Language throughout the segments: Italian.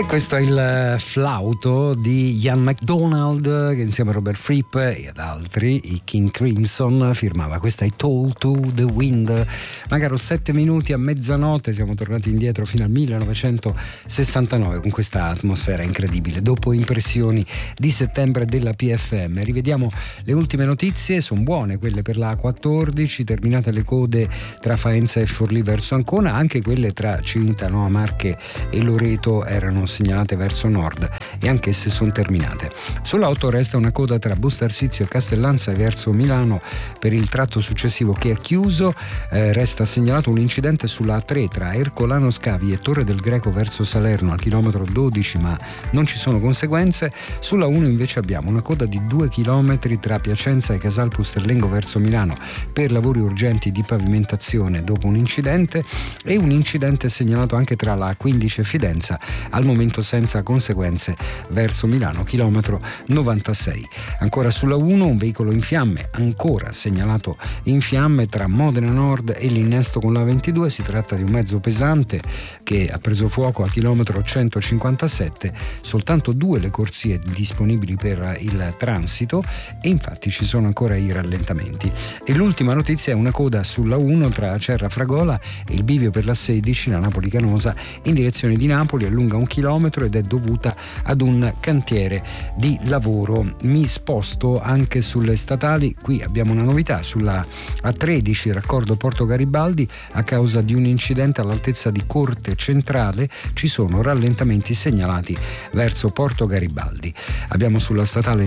E questo è il flauto di Ian MacDonald, che insieme a Robert Fripp e ad altri, i King Crimson, firmava questa I Told to the Wind. Mancano 7 minuti a mezzanotte, siamo tornati indietro fino al 1969 con questa atmosfera incredibile. Dopo impressioni di settembre della PFM, rivediamo le ultime notizie. Sono buone quelle per la A14, terminate le code tra Faenza e Forlì verso Ancona, anche quelle tra Civitanoa, Marche e Loreto erano segnalate verso nord e anch'esse sono terminate. Sulla 8 resta una coda tra Busto Arsizio e Castellanza verso Milano per il tratto successivo che è chiuso. Resta segnalato un incidente sulla A3 tra Ercolano Scavi e Torre del Greco verso Salerno al chilometro 12, ma non ci sono conseguenze. Sulla 1 invece abbiamo una coda di 2 chilometri tra Piacenza e Casal Pusterlengo verso Milano per lavori urgenti di pavimentazione dopo un incidente, e un incidente segnalato anche tra la 15 e Fidenza, al momento senza conseguenze verso Milano, chilometro 96. Ancora sulla 1 un veicolo in fiamme, ancora segnalato in fiamme tra Modena Nord e l'innesto con la 22. Si tratta di un mezzo pesante che ha preso fuoco a chilometro 157, soltanto 2 le corsie disponibili per il transito e infatti ci sono ancora i rallentamenti. E l'ultima notizia è una coda sulla 1 tra Acerra Fragola e il bivio per la 16, la Napoli Canosa, in direzione di Napoli, allunga 1 chilometro ed è dovuta ad un cantiere di lavoro. Mi sposto anche sulle statali, qui abbiamo una novità sulla A13 raccordo Porto Garibaldi, a causa di un incidente all'altezza di Corte Centrale ci sono rallentamenti segnalati verso Porto Garibaldi. Abbiamo sulla statale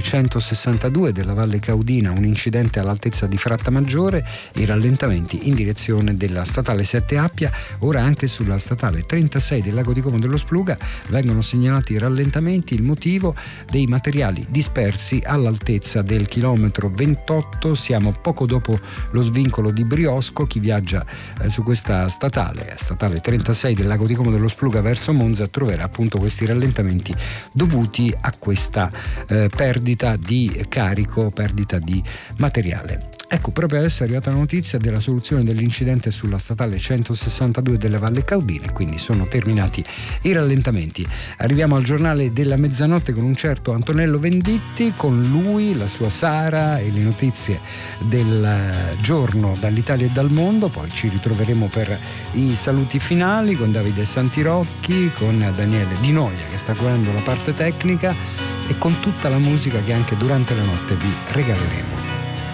162 della Valle Caudina un incidente all'altezza di Frattamaggiore, i rallentamenti in direzione della statale 7 Appia. Ora anche sulla statale 36 del Lago di Como dello Spluga vengono segnalati rallentamenti, il motivo dei materiali dispersi all'altezza del chilometro 28. Siamo poco dopo lo svincolo di Briosco. Chi viaggia su questa statale 36 del Lago di Como dello Spluga verso Monza troverà appunto questi rallentamenti dovuti a questa perdita di carico, perdita di materiale. Ecco, proprio adesso è arrivata la notizia della soluzione dell'incidente sulla statale 162 della Valle Caudina, quindi sono terminati i rallentamenti. Arriviamo al giornale della mezzanotte con un certo Antonello Venditti, con lui la sua Sara e le notizie del giorno dall'Italia e dal mondo. Poi ci ritroveremo per i saluti finali con Davide Santirocchi, con Daniele Di Noia che sta curando la parte tecnica e con tutta la musica che anche durante la notte vi regaleremo.